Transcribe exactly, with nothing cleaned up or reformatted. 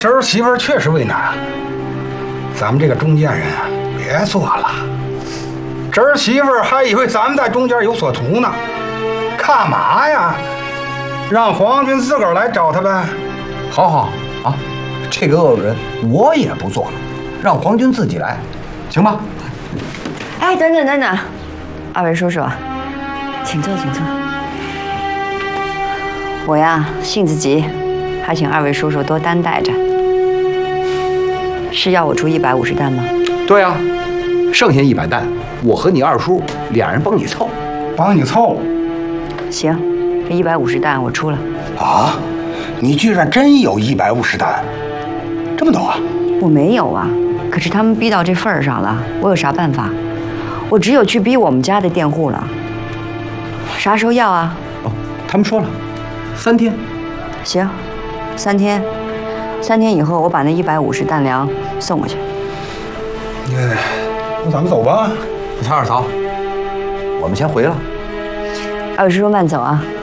侄儿媳妇确实为难，咱们这个中间人啊，别做了。侄儿媳妇还以为咱们在中间有所图呢，干嘛呀？让皇军自个儿来找他呗。 好好啊，这个恶人我也不做了，让皇军自己来，行吧？ 哎，等等等等，二位叔叔，请坐，请坐。我呀性子急，还请二位叔叔多担待着。是要我出一百五十担吗？ 对啊，剩下一百担，我和你二叔俩人帮你凑， 帮你凑。 行，这一百五十担我出了。 啊，你居然真有一百五十担，这么多啊？ 我没有啊，可是他们逼到这份儿上了，我有啥办法？我只有去逼我们家的佃户了。啥时候要啊？ 哦，他们说了，三天。 行，三天，三天以后我把那一百五十担粮送过去。 哎，那咱们走吧。 曹二嫂，我们先回了。 二位叔叔慢走啊。